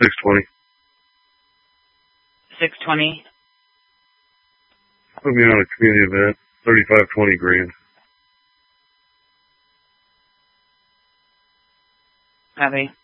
620. 620. Put me on a community event. 35-20 grand. Copy.